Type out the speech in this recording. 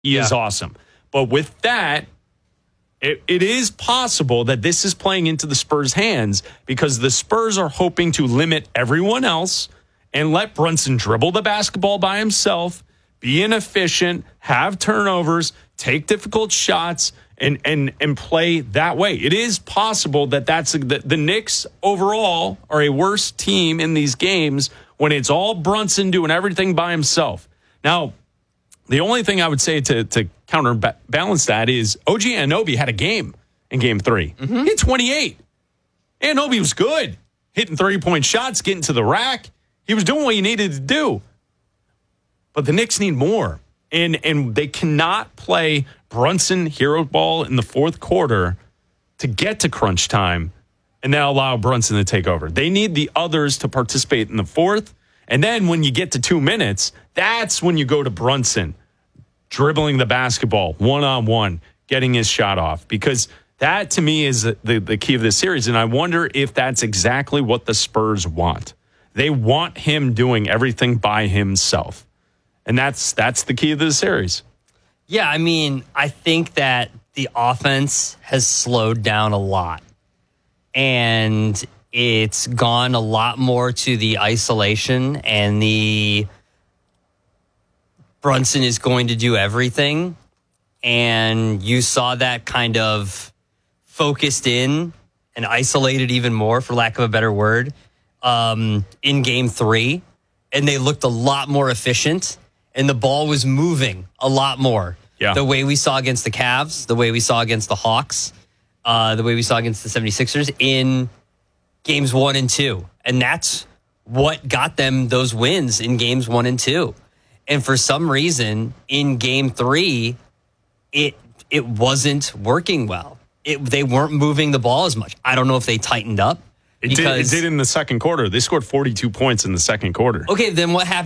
He is awesome. But with that, it is possible that this is playing into the Spurs' hands because the Spurs are hoping to limit everyone else and let Brunson dribble the basketball by himself, be inefficient, have turnovers, take difficult shots, and play that way. It is possible that the Knicks overall are a worse team in these games when it's all Brunson doing everything by himself. Now, the only thing I would say to counterbalance that is OG Anunoby had a game in Game 3. He hit 28. Anunoby was good, hitting 30-point shots, getting to the rack. He was doing what he needed to do. But the Knicks need more. And they cannot play Brunson hero ball in the fourth quarter to get to crunch time and then allow Brunson to take over. They need the others to participate in the fourth. And then when you get to 2 minutes, that's when you go to Brunson dribbling the basketball one-on-one, getting his shot off. Because that, to me, is the key of this series. And I wonder if that's exactly what the Spurs want. They want him doing everything by himself. And that's the key of the series. Yeah, I mean, I think that the offense has slowed down a lot. And it's gone a lot more to the isolation and the Brunson is going to do everything. And you saw that kind of focused in and isolated even more, for lack of a better word, in Game 3. And they looked a lot more efficient. And the ball was moving a lot more. Yeah. The way we saw against the Cavs, the way we saw against the Hawks, the way we saw against the 76ers in Games 1 and 2. And that's what got them those wins in Games 1 and 2. And for some reason, in Game 3, it wasn't working well. They weren't moving the ball as much. I don't know if they tightened up. It did in the second quarter. They scored 42 points in the second quarter. Okay, then what happened?